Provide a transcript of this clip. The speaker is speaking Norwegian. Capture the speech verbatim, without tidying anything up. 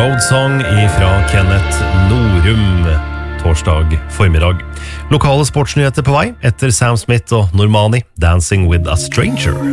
Road Song ifra Kenneth Norum torsdag formiddag. Lokale sportsnyheter på vei etter Sam Smith og Normani, Dancing with a Stranger.